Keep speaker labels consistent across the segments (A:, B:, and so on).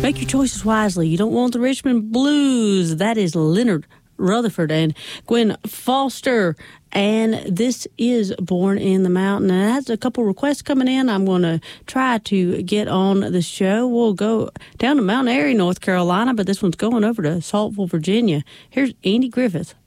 A: Make your choices wisely. You don't want the Richmond Blues. That is Leonard Rutherford and Gwen Foster. And this is Born in the Mountain. And it has a couple requests coming in. I'm going to try to get on the show. We'll go down to Mount Airy, North Carolina, but this one's going over to Saltville, Virginia. Here's Andy Griffith.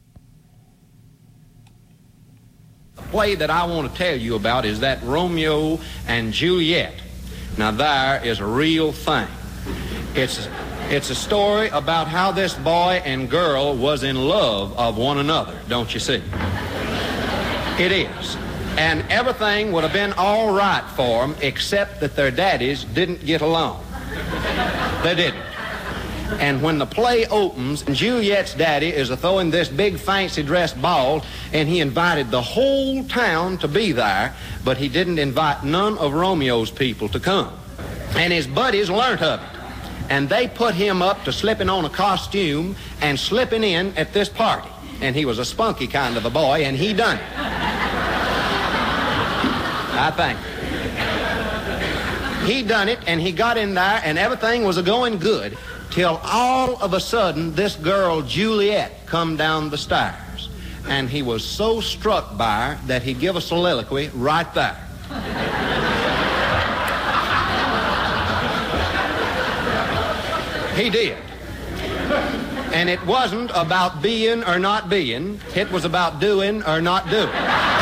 B: The play that I want to tell you about is that Romeo and Juliet. Now, there is a real thing. It's a story about how this boy and girl was in love of one another, don't you see? It is. And everything would have been all right for them except that their daddies didn't get along. They didn't. And when the play opens, Juliet's daddy is throwing this big fancy dress ball, and he invited the whole town to be there, but he didn't invite none of Romeo's people to come. And his buddies learnt of it. And they put him up to slipping on a costume and slipping in at this party. And he was a spunky kind of a boy, and he done it. I think. He done it, and he got in there, and everything was a-going good, till all of a sudden, this girl, Juliet, come down the stairs. And he was so struck by her that he give a soliloquy right there. He did. And it wasn't about being or not being. It was about doing or not doing.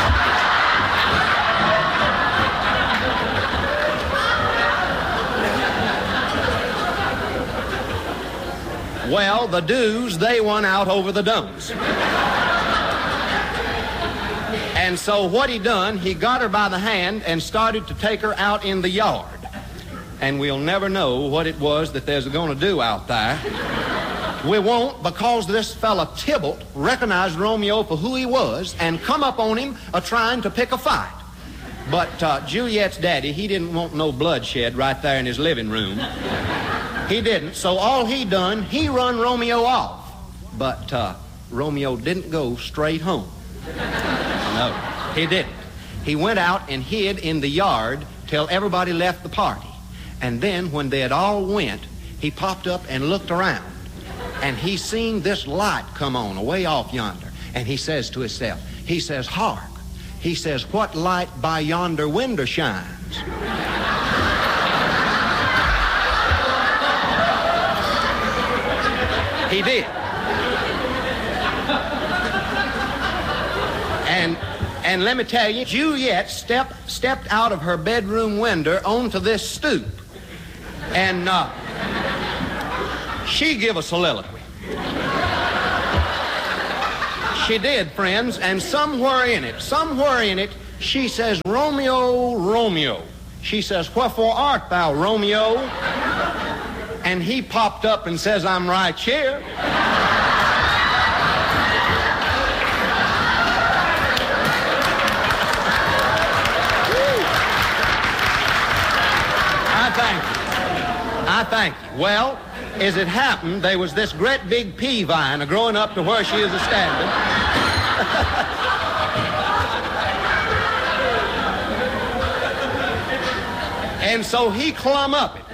B: Well, the do's, they won out over the don'ts. And so what he done, he got her by the hand and started to take her out in the yard. And we'll never know what it was that there's going to do out there. We won't, because this fella Tybalt recognized Romeo for who he was and come up on him trying to pick a fight. But Juliet's daddy, he didn't want no bloodshed right there in his living room. He didn't. So all he done, he run Romeo off. But Romeo didn't go straight home. No, he didn't. He went out and hid in the yard till everybody left the party. And then when they had all went, he popped up and looked around. And he seen this light come on away off yonder. And he says to himself, he says, hark. He says, what light by yonder window shines? He did. And let me tell you, Juliet stepped out of her bedroom window onto this stoop. And she give a soliloquy. She did, friends, and somewhere in it, she says, Romeo, Romeo. She says, wherefore art thou, Romeo? And he popped up and says, I'm right here. I thank you. Well, as it happened, there was this great big pea vine growing up to where she is a-standing. And so he clumb up it.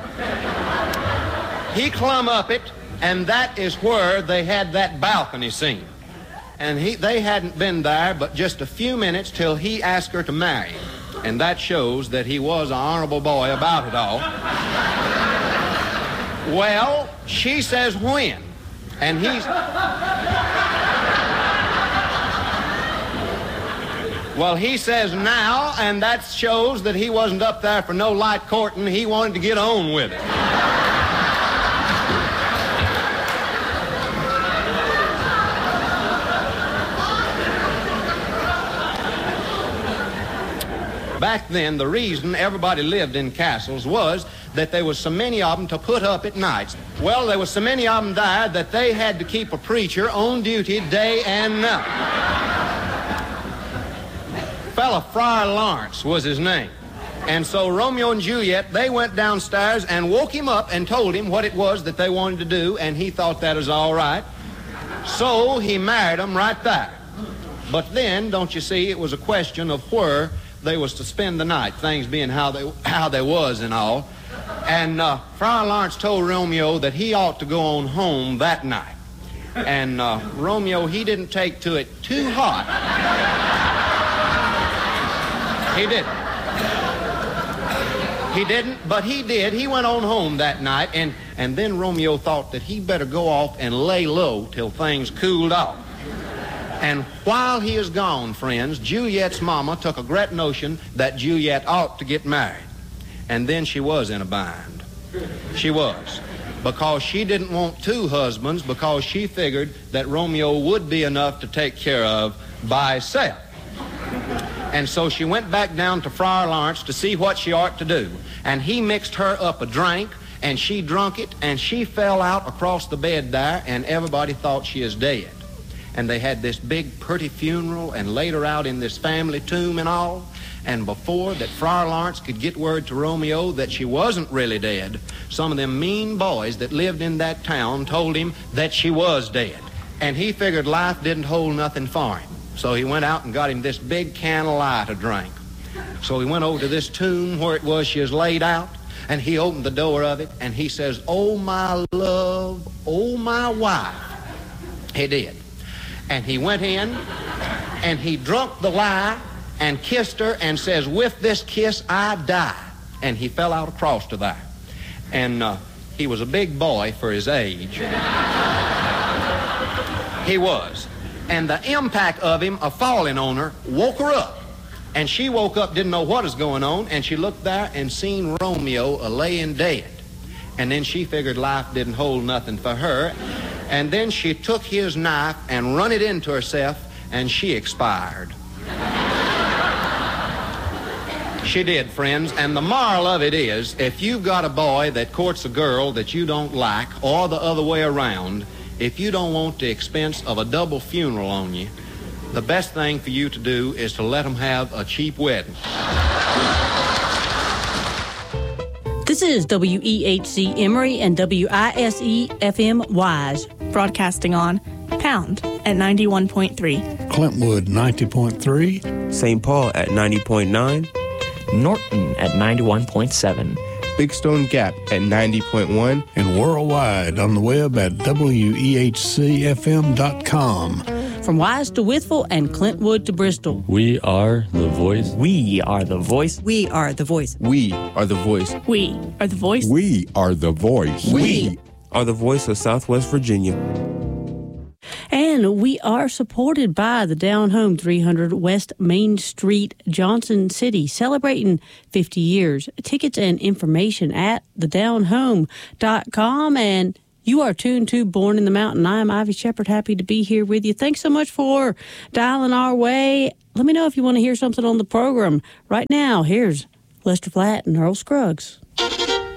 B: And that is where they had that balcony scene. And they hadn't been there but just a few minutes till he asked her to marry him. And that shows that he was an honorable boy about it all. Well, she says when, and he's... Well, he says now, and that shows that he wasn't up there for no light courting. He wanted to get on with it. Back then, the reason everybody lived in castles was that there was so many of them to put up at night. Well, there was so many of them there that they had to keep a preacher on duty day and night. Fella Friar Lawrence was his name. And so Romeo and Juliet, they went downstairs and woke him up and told him what it was that they wanted to do, and he thought that was all right. So he married them right there. But then, don't you see, it was a question of where they was to spend the night, things being how they was and all. And Friar Lawrence told Romeo that he ought to go on home that night. And Romeo, he didn't take to it too hot. He didn't. He didn't, but he did. He went on home that night, and then Romeo thought that he better go off and lay low till things cooled off. And while he is gone, friends, Juliet's mama took a great notion that Juliet ought to get married. And then she was in a bind. She was. Because she didn't want two husbands, because she figured that Romeo would be enough to take care of by herself. And so she went back down to Friar Lawrence to see what she ought to do. And he mixed her up a drink, and she drunk it, and she fell out across the bed there, and everybody thought she is dead. And they had this big, pretty funeral and laid her out in this family tomb and all. And before that Friar Lawrence could get word to Romeo that she wasn't really dead, some of them mean boys that lived in that town told him that she was dead. And he figured life didn't hold nothing for him. So he went out and got him this big can of lye to drink. So he went over to this tomb where it was she was laid out, and he opened the door of it, and he says, "Oh, my love, oh, my wife." He did. And he went in, and he drunk the lye and kissed her and says, "With this kiss I die." And he fell out across to there. And he was a big boy for his age. He was. And the impact of him falling on her woke her up. And she woke up, didn't know what was going on, and she looked there and seen Romeo laying dead. And then she figured life didn't hold nothing for her. And then she took his knife and run it into herself, and she expired. She did, friends. And the moral of it is, if you've got a boy that courts a girl that you don't like, or the other way around, if you don't want the expense of a double funeral on you, the best thing for you to do is to let them have a cheap wedding.
A: This is WEHC Emory and WISE FM Wise.
C: Broadcasting on Pound at 91.3.
D: Clintwood 90.3.
E: St. Paul at 90.9.
F: Norton at 91.7.
E: Big Stone Gap at 90.1.
D: And worldwide on the web at WEHCFM.com.
A: From Wise to Withville and Clintwood to Bristol.
G: We are the voice.
F: We are the voice.
H: We are the voice.
E: We are the voice.
C: We are the voice.
I: We are the voice.
E: We are the voice of Southwest Virginia.
A: And we are supported by the Down Home, 300 West Main Street, Johnson City, celebrating 50 years. Tickets and information at thedownhome.com. And you are tuned to Born in the Mountain. I'm Ivy Shepard, happy to be here with you. Thanks so much for dialing our way. Let me know if you want to hear something on the program. Right now, here's Lester Flatt and Earl Scruggs.